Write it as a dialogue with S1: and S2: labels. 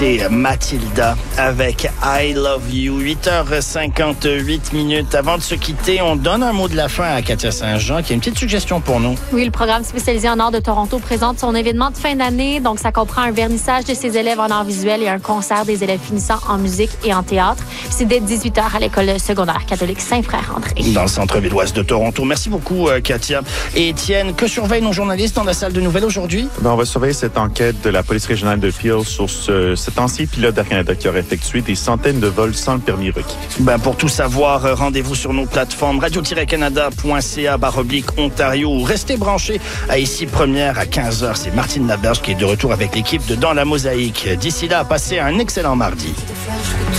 S1: C'est Mathilda avec I Love You. 8h58. Avant de se quitter, on donne un mot de la fin à Katia Saint-Jean qui a une petite suggestion pour nous.
S2: Oui, le programme spécialisé en art de Toronto présente son événement de fin d'année. Donc, ça comprend un vernissage de ses élèves en arts visuels et un concert des élèves finissants en musique et en théâtre. C'est dès 18h à l'école secondaire catholique Saint-Frère-André.
S1: Dans le centre-ville ouest de Toronto. Merci beaucoup, Katia. Et Étienne, que surveillent nos journalistes dans la salle de nouvelles aujourd'hui?
S3: On va surveiller cette enquête de la police régionale de Peel sur cet ancien pilote d'Air Canada qui aurait effectué des centaines de vols sans le permis requis.
S1: Pour tout savoir, rendez-vous sur nos plateformes radio-canada.ca/Ontario ou restez branchés à Ici Première à 15h. C'est Martine Laberge qui est de retour avec l'équipe de Dans la Mosaïque. D'ici là, passez un excellent mardi.